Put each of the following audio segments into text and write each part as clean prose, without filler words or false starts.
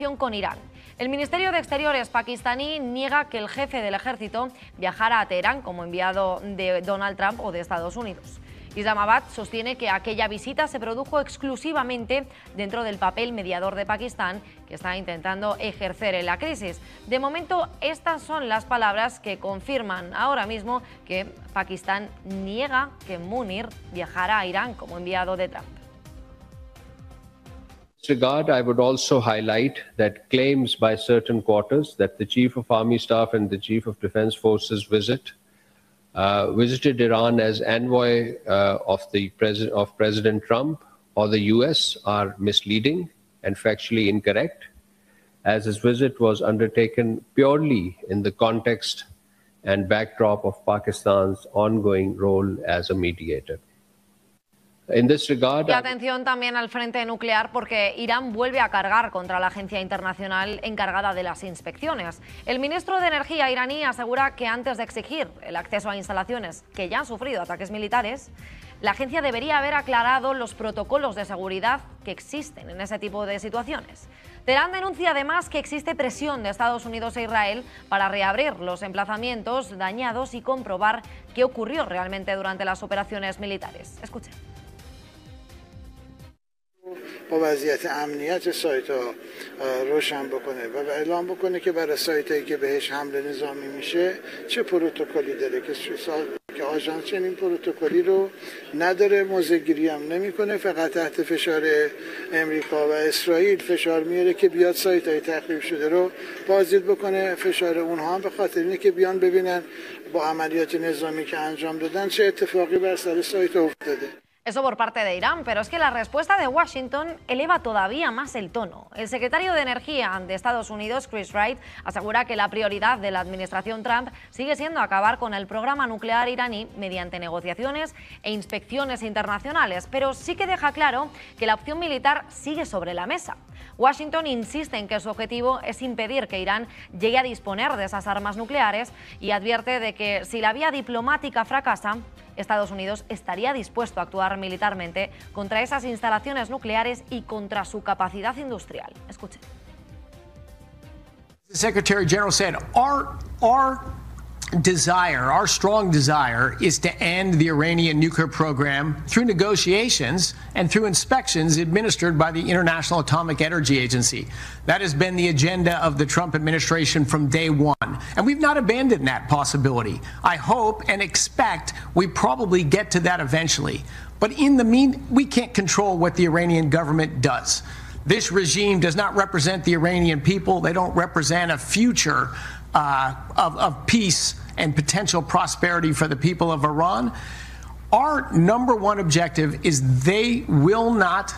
con Irán. El Ministerio de Exteriores pakistaní niega que el jefe del ejército viajara a Teherán como enviado de Donald Trump o de Estados Unidos. Islamabad sostiene que aquella visita se produjo exclusivamente dentro del papel mediador de Pakistán que está intentando ejercer en la crisis. De momento, estas son las palabras que confirman ahora mismo que Pakistán niega que Munir viajara a Irán como enviado de Trump. In this regard, I would also highlight that claims by certain quarters that the Chief of Army Staff and the Chief of Defense Forces visited Iran as envoy of President Trump or the US are misleading and factually incorrect, as his visit was undertaken purely in the context and backdrop of Pakistan's ongoing role as a mediator. In this regard, y atención también al frente nuclear, porque Irán vuelve a cargar contra la agencia internacional encargada de las inspecciones. El ministro de Energía iraní asegura que antes de exigir el acceso a instalaciones que ya han sufrido ataques militares, la agencia debería haber aclarado los protocolos de seguridad que existen en ese tipo de situaciones. Teherán denuncia además que existe presión de Estados Unidos e Israel para reabrir los emplazamientos dañados y comprobar qué ocurrió realmente durante las operaciones militares. Escuchen. با وضعیت امنیت سایت ها روشن بکنه و اعلام بکنه که برای سایت هایی که بهش حمله نظامی میشه چه پروتکلی داره که آژانس چنین پروتکلی رو نداره، موضع‌گیری هم نمیکنه، فقط تحت فشار امریکا و اسرائیل فشار میاره که بیاد سایت های تخریب شده رو بازدید بکنه. فشار اونها هم به خاطر اینه که بیان ببینن با عملیات نظامی که انجام دادن چه اتفاقی بر سر سایت افتاده. Eso por parte de Irán, pero es que la respuesta de Washington eleva todavía más el tono. El secretario de Energía de Estados Unidos, Chris Wright, asegura que la prioridad de la administración Trump sigue siendo acabar con el programa nuclear iraní mediante negociaciones e inspecciones internacionales, pero sí que deja claro que la opción militar sigue sobre la mesa. Washington insiste en que su objetivo es impedir que Irán llegue a disponer de esas armas nucleares y advierte de que si la vía diplomática fracasa, Estados Unidos estaría dispuesto a actuar militarmente contra esas instalaciones nucleares y contra su capacidad industrial. Escuchen. The Secretary General said, our strong desire is to end the Iranian nuclear program through negotiations and through inspections administered by the International Atomic Energy Agency. That has been the agenda of the Trump administration from day one. And we've not abandoned that possibility. I hope and expect we probably get to that eventually. But in the meantime, we can't control what the Iranian government does. This regime does not represent the Iranian people. They don't represent a future of peace and potential prosperity for the people of Iran. Our number one objective is they will not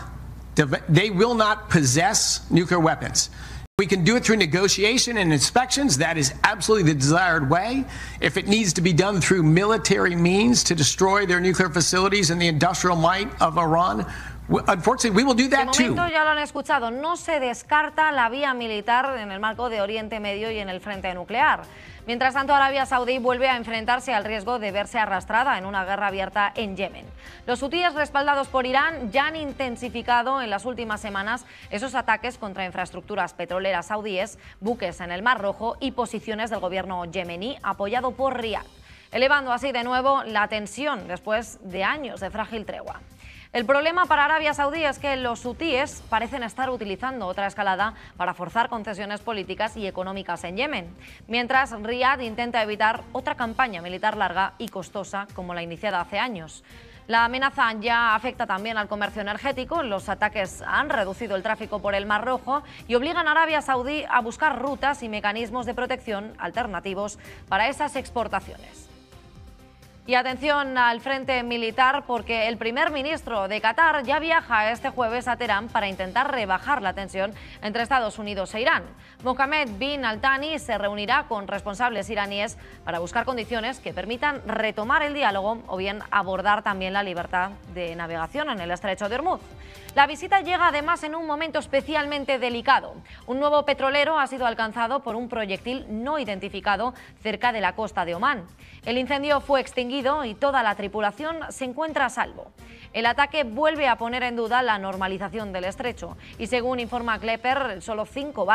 possess nuclear weapons. We can do it through negotiation and inspections. That is absolutely the desired way. If it needs to be done through military means to destroy their nuclear facilities and the industrial might of Iran, unfortunately, we will do that too. De momento ya lo han escuchado, no se descarta la vía militar en el marco de Oriente Medio y en el frente nuclear. Mientras tanto, Arabia Saudí vuelve a enfrentarse al riesgo de verse arrastrada en una guerra abierta en Yemen. Los hutíes, respaldados por Irán, ya han intensificado en las últimas semanas esos ataques contra infraestructuras petroleras saudíes, buques en el Mar Rojo y posiciones del gobierno yemení apoyado por Riad, elevando así de nuevo la tensión después de años de frágil tregua. El problema para Arabia Saudí es que los hutíes parecen estar utilizando otra escalada para forzar concesiones políticas y económicas en Yemen, mientras Riad intenta evitar otra campaña militar larga y costosa como la iniciada hace años. La amenaza ya afecta también al comercio energético. Los ataques han reducido el tráfico por el Mar Rojo y obligan a Arabia Saudí a buscar rutas y mecanismos de protección alternativos para esas exportaciones. Y atención al frente militar, porque el primer ministro de Qatar ya viaja este jueves a Teherán para intentar rebajar la tensión entre Estados Unidos e Irán. Mohammed bin Al Thani se reunirá con responsables iraníes para buscar condiciones que permitan retomar el diálogo o bien abordar también la libertad de navegación en el estrecho de Hormuz. La visita llega además en un momento especialmente delicado. Un nuevo petrolero ha sido alcanzado por un proyectil no identificado cerca de la costa de Omán. El incendio fue extinguido y toda la tripulación se encuentra a salvo. El ataque vuelve a poner en duda la normalización del estrecho y, según informa Klepper, solo 5